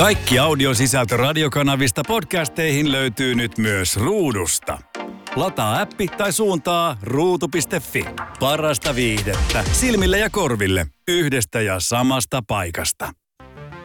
Kaikki audiosisältö radiokanavista podcasteihin löytyy nyt myös Ruudusta. Lataa appi tai suuntaa ruutu.fi. Parasta viihdettä silmille ja korville yhdestä ja samasta paikasta.